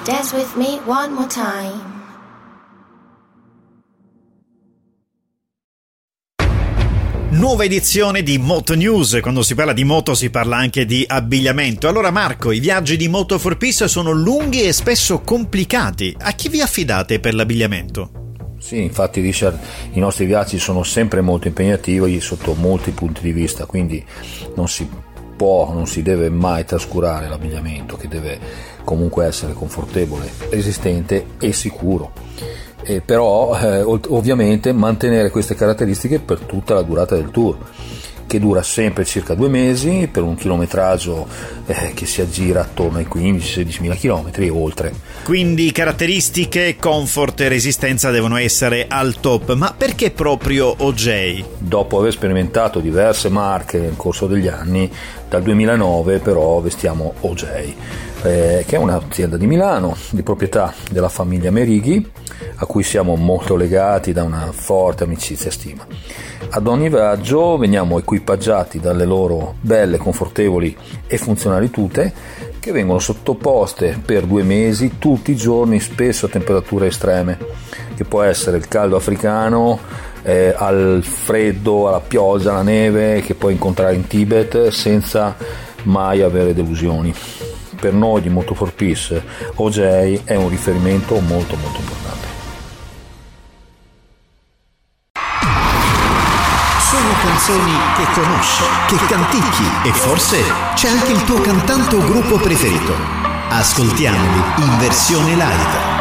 Dance with me one more time. Nuova edizione di Moto News. Quando si parla di moto si parla anche di abbigliamento. Allora Marco, i viaggi di Moto for Peace sono lunghi e spesso complicati. A chi vi affidate per l'abbigliamento? Sì, infatti Richard, i nostri viaggi sono sempre molto impegnativi sotto molti punti di vista, quindi non si deve mai trascurare l'abbigliamento, che deve comunque essere confortevole, resistente e sicuro. Però ovviamente mantenere queste caratteristiche per tutta la durata del tour, che dura sempre circa 2 mesi per un chilometraggio che si aggira attorno ai 15-16.000 chilometri e oltre. Quindi caratteristiche, comfort e resistenza devono essere al top. Ma perché proprio OJ? Dopo aver sperimentato diverse marche nel corso degli anni, dal 2009 però vestiamo OJ, che è un'azienda di Milano di proprietà della famiglia Merighi, a cui siamo molto legati da una forte amicizia e stima. Ad ogni viaggio veniamo equipaggiati dalle loro belle, confortevoli e funzionali tute, che vengono sottoposte per 2 mesi tutti i giorni, spesso a temperature estreme, che può essere il caldo africano, al freddo, alla pioggia, alla neve che puoi incontrare in Tibet, senza mai avere delusioni. Per noi di Moto for Peace OJ è un riferimento molto molto importante. Sono canzoni che conosci, che canticchi e forse c'è anche il tuo cantante o gruppo preferito. Ascoltiamoli in versione live.